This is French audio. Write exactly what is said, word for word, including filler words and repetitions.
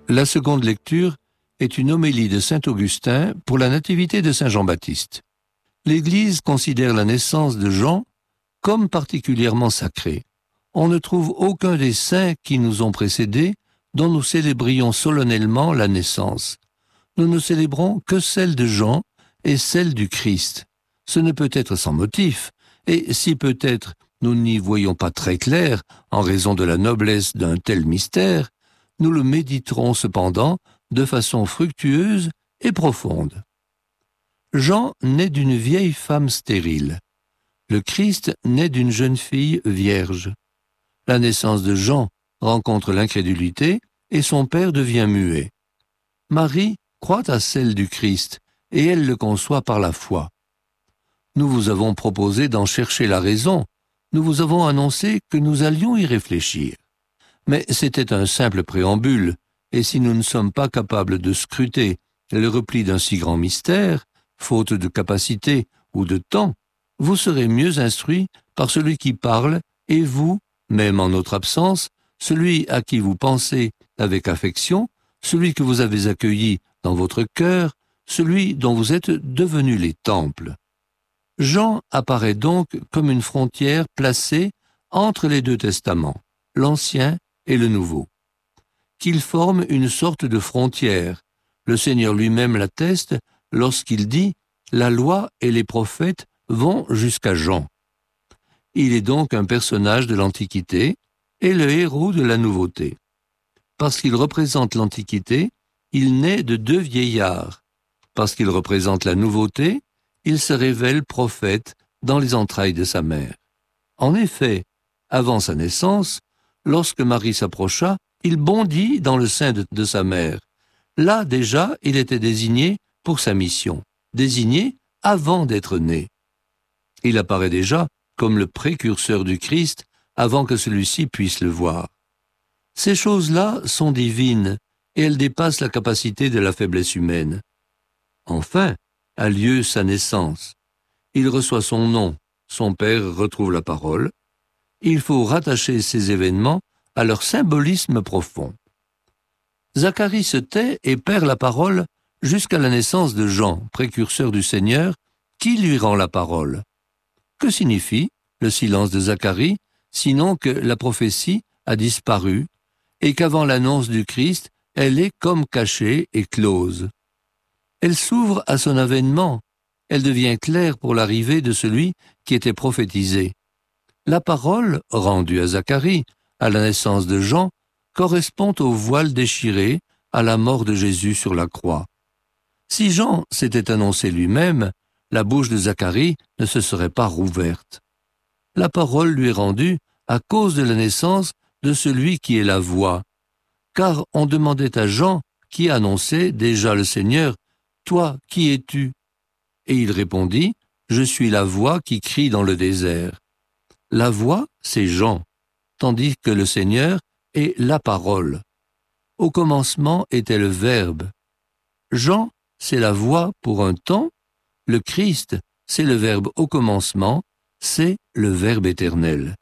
La seconde lecture est une homélie de saint Augustin pour la nativité de saint Jean-Baptiste. L'Église considère la naissance de Jean comme particulièrement sacrée. On ne trouve aucun des saints qui nous ont précédés dont nous célébrions solennellement la naissance. Nous ne célébrons que celle de Jean et celle du Christ. Ce ne peut être sans motif, et si peut-être nous n'y voyons pas très clair en raison de la noblesse d'un tel mystère, nous le méditerons cependant de façon fructueuse et profonde. Jean naît d'une vieille femme stérile. Le Christ naît d'une jeune fille vierge. La naissance de Jean rencontre l'incrédulité et son père devient muet. Marie croit à celle du Christ et elle le conçoit par la foi. Nous vous avons proposé d'en chercher la raison. Nous vous avons annoncé que nous allions y réfléchir. Mais c'était un simple préambule, et si nous ne sommes pas capables de scruter le repli d'un si grand mystère, faute de capacité ou de temps, vous serez mieux instruits par celui qui parle, et vous, même en notre absence, celui à qui vous pensez avec affection, celui que vous avez accueilli dans votre cœur, celui dont vous êtes devenus les temples. Jean apparaît donc comme une frontière placée entre les deux testaments, l'Ancien et le Nouveau. Qu'il forme une sorte de frontière, le Seigneur lui-même l'atteste lorsqu'il dit « La loi et les prophètes vont jusqu'à Jean ». Il est donc un personnage de l'Antiquité et le héros de la Nouveauté. Parce qu'il représente l'Antiquité, il naît de deux vieillards. Parce qu'il représente la Nouveauté, il se révèle prophète dans les entrailles de sa mère. En effet, avant sa naissance, lorsque Marie s'approcha, il bondit dans le sein de, de sa mère. Là déjà, il était désigné pour sa mission, désigné avant d'être né. Il apparaît déjà comme le précurseur du Christ avant que celui-ci puisse le voir. Ces choses-là sont divines et elles dépassent la capacité de la faiblesse humaine. Enfin, a lieu sa naissance. Il reçoit son nom, son père retrouve la parole. Il faut rattacher ces événements à leur symbolisme profond. Zacharie se tait et perd la parole jusqu'à la naissance de Jean, précurseur du Seigneur, qui lui rend la parole. Que signifie le silence de Zacharie, sinon que la prophétie a disparu et qu'avant l'annonce du Christ, elle est comme cachée et close. Elle s'ouvre à son avènement, elle devient claire pour l'arrivée de celui qui était prophétisé. La parole, rendue à Zacharie, à la naissance de Jean, correspond au voile déchiré à la mort de Jésus sur la croix. Si Jean s'était annoncé lui-même, la bouche de Zacharie ne se serait pas rouverte. La parole lui est rendue à cause de la naissance de celui qui est la voix, car on demandait à Jean, qui annonçait déjà le Seigneur, « Toi, qui es-tu » Et il répondit, « Je suis la voix qui crie dans le désert. » La voix, c'est Jean, tandis que le Seigneur est la parole. Au commencement était le Verbe. Jean, c'est la voix pour un temps, le Christ, c'est le Verbe au commencement, c'est le Verbe éternel.